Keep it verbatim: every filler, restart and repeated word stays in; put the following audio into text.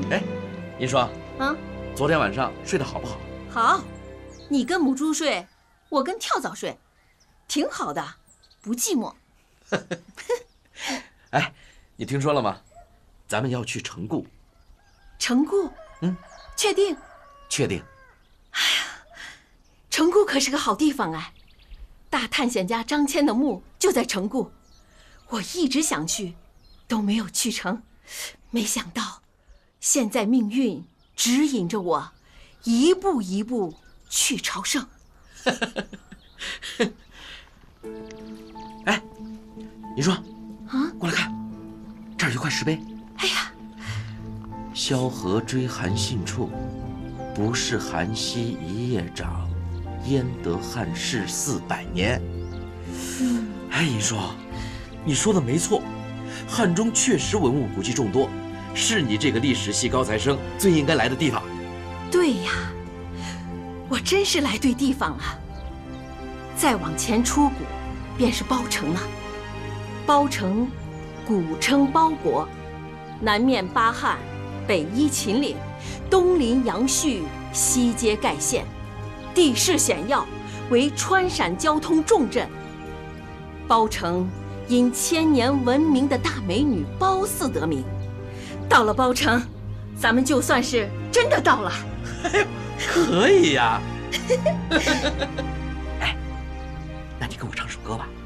哎，您说， 啊， 昨天晚上睡得好不好？ 好，你跟母猪睡，我跟跳蚤睡，挺好的，不寂寞。 哎，你听说了吗？咱们要去成固。 成固？ 嗯， 确定？ 确定。 哎呀，成固可是个好地方哎，大探险家张骞的墓就在成固，我一直想去，都没有去成，没想到，现在命运指引着我，一步一步去朝圣。 哎，你说， 啊， 过来看，这儿有块石碑。 哎呀， 萧何追韩信处，不是韩熙一夜长，焉得汉室四百年。 嗯， 哎，你说，你说的没错，汉中确实文物古迹众多，是你这个历史系高材生最应该来的地方。 对呀，我真是来对地方了。再往前出谷，便是包城了。包城，古称包国，南面巴汉，北依秦岭，东临杨絮，西接盖县，地势险要，为川陕交通重镇。包城因千年闻名的大美女褒姒得名。到了包城，咱们就算是真的到了。 可以呀。哎，那你跟我唱首歌吧。